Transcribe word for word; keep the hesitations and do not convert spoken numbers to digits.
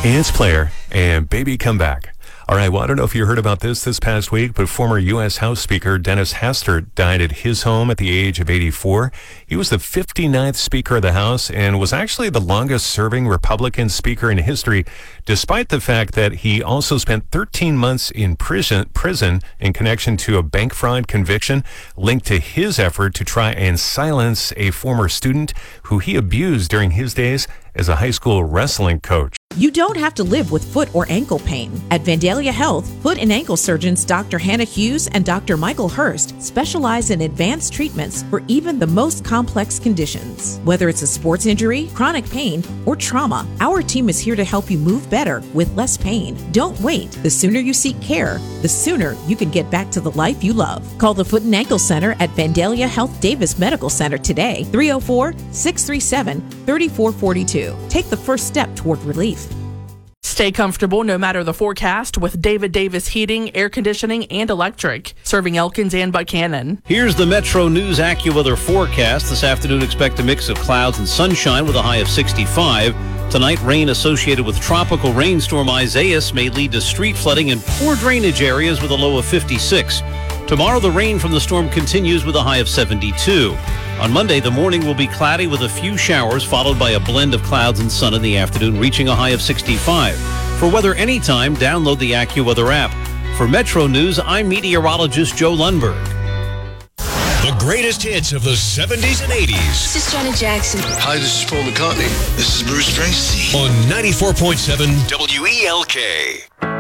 Ants Player and Baby Come Back. All right, well, I don't know if you heard about this this past week, but former U S House Speaker Dennis Hastert died at his home at the age of eighty-four. He was the fifty-ninth Speaker of the House and was actually the longest-serving Republican Speaker in history, despite the fact that he also spent thirteen months in prison, prison in connection to a bank fraud conviction linked to his effort to try and silence a former student who he abused during his days as a high school wrestling coach. You don't have to live with foot or ankle pain. At Vandalia Health, foot and ankle surgeons Doctor Hannah Hughes and Doctor Michael Hurst specialize in advanced treatments for even the most complex conditions. Whether it's a sports injury, chronic pain, or trauma, our team is here to help you move better with less pain. Don't wait. The sooner you seek care, the sooner you can get back to the life you love. Call the Foot and Ankle Center at Vandalia Health Davis Medical Center today, three oh four, six three seven, three four four two. Take the first step toward relief. Stay comfortable no matter the forecast with David Davis Heating, Air Conditioning, and Electric, serving Elkins and Buchanan. Here's the Metro News AccuWeather forecast. This afternoon, expect a mix of clouds and sunshine with a high of sixty-five. Tonight, rain associated with tropical rainstorm Isaias may lead to street flooding in poor drainage areas with a low of fifty-six. Tomorrow, the rain from the storm continues with a high of seventy-two. On Monday, the morning will be cloudy with a few showers, followed by a blend of clouds and sun in the afternoon, reaching a high of sixty-five. For weather anytime, download the AccuWeather app. For Metro News, I'm meteorologist Joe Lundberg. The greatest hits of the seventies and eighties. This is Janet Jackson. Hi, this is Paul McCartney. This is Bruce Springsteen. On ninety-four point seven W E L K.